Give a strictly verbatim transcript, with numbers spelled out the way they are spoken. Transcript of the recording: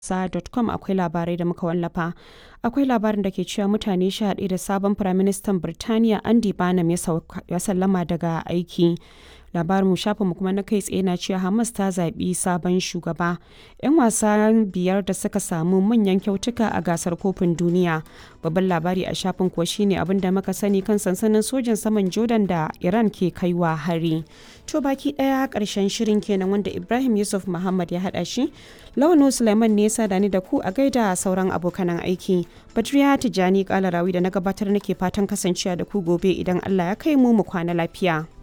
sa dot com akwai labarai da muka wallafa. Akwai labarin da ke cewa mutane sha ɗaya da sabon Firaministan Birtaniya Andy Burnham ya sallama daga aiki. Labarin shafinmu kuma na kai tsaye na cewa Hamas ta zaɓi sabon shugaba. 'Yan wasa biyar da suka samu manyan kyautuka a gasar kofin duniya. Babban labari a shafin kuwa shine abin da muka sani kan sansanin sojin saman Jordan da Iran ke kaiwa hari. To baki ɗaya ƙarshen shirin kenan wanda Ibrahim Yusuf Muhammad ya haɗa shi. Lawanu Sulaiman ne ya sada ni da ku a gaida sauran abokanan aiki. Badriya Tijjani Kalarawi da na gabatar nake fatan kasancewa da ku gobe idan Allah ya kai mu mu kwana lafiya.